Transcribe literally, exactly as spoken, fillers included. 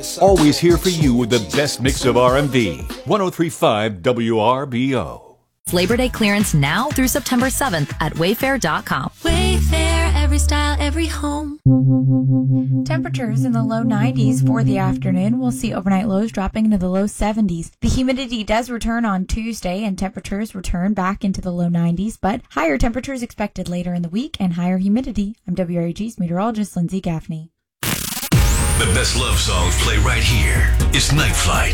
Always here for you with the best mix of R and B. one oh three point five W R B O. Labor Day clearance now through September seventh at wayfair dot com. Wayfair, every style, every home. Temperatures in the low nineties for the afternoon. We'll see overnight lows dropping into the low seventies. The humidity does return on Tuesday and temperatures return back into the low nineties, but higher temperatures expected later in the week and higher humidity. I'm W R A G's meteorologist Lindsay Gaffney. The best love songs play right here. It's Night Flight.